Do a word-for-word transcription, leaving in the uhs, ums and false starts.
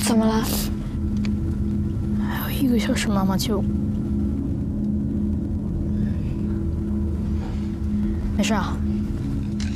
怎么了？ 还有一个小时，妈妈就……没事啊。